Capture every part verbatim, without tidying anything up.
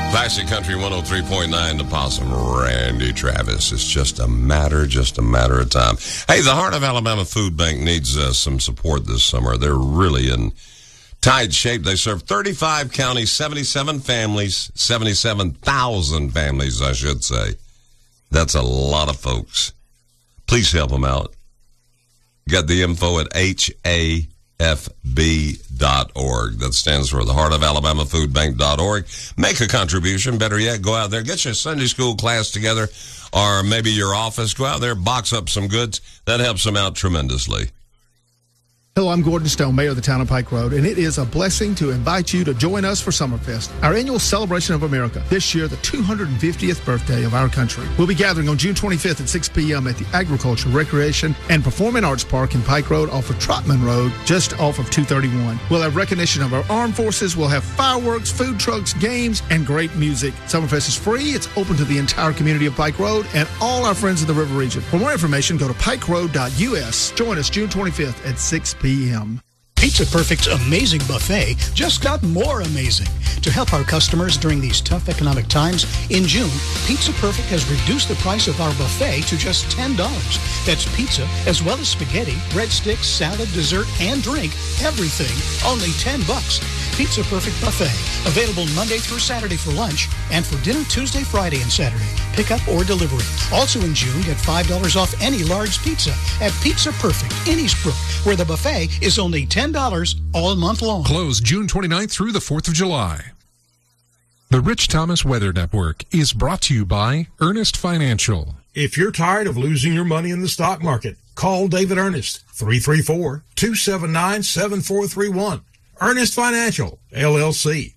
Classic Country one oh three point nine, the Possum, Randy Travis. It's just a matter, just a matter of time. Hey, the Heart of Alabama Food Bank needs uh, some support this summer. They're really in tight shape. They serve thirty-five counties, seventy-seven families, seventy-seven thousand families, I should say. That's a lot of folks. Please help them out. Got the info at H A F B dot org. That stands for the Heart of Alabama Food Bank dot org. Make a contribution. Better yet, go out there, get your Sunday school class together, or maybe your office. Go out there, box up some goods. That helps them out tremendously. Hello, I'm Gordon Stone, Mayor of the town of Pike Road, and it is a blessing to invite you to join us for Summerfest, our annual celebration of America. This year, the two hundred fiftieth birthday of our country. We'll be gathering on June twenty-fifth at six p.m. at the Agriculture, Recreation, and Performing Arts Park in Pike Road off of Trotman Road, just off of two thirty-one. We'll have recognition of our armed forces. We'll have fireworks, food trucks, games, and great music. Summerfest is free. It's open to the entire community of Pike Road and all our friends in the River Region. For more information, go to pike road dot U S. Join us June twenty-fifth at six p.m. Pizza Perfect's amazing buffet just got more amazing. To help our customers during these tough economic times, in June, Pizza Perfect has reduced the price of our buffet to just ten dollars. That's pizza, as well as spaghetti, breadsticks, salad, dessert, and drink. Everything, only ten bucks. Pizza Perfect Buffet, available Monday through Saturday for lunch, and for dinner Tuesday, Friday, and Saturday. Pickup or delivery. Also in June, get five dollars off any large pizza at Pizza Perfect in Eastbrook, where the buffet is only ten dollars all month long. Closed June twenty-ninth through the fourth of July. The Rich Thomas Weather Network is brought to you by Ernest Financial. If you're tired of losing your money in the stock market, call David Ernest, three three four, two seven nine, seven four three one. Ernest Financial, L L C.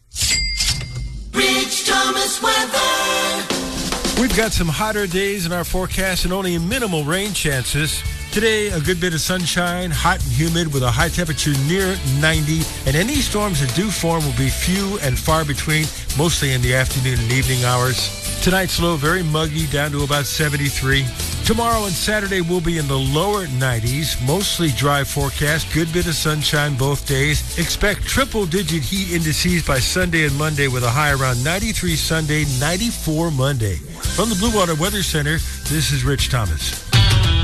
Rich Thomas Weather. We've got some hotter days in our forecast and only minimal rain chances. Today, a good bit of sunshine, hot and humid with a high temperature near ninety, and any storms that do form will be few and far between, mostly in the afternoon and evening hours. Tonight's low, very muggy, down to about seventy-three. Tomorrow and Saturday will be in the lower nineties, mostly dry forecast, good bit of sunshine both days. Expect triple-digit heat indices by Sunday and Monday with a high around ninety-three Sunday, ninety-four Monday. From the Blue Water Weather Center, this is Rich Thomas.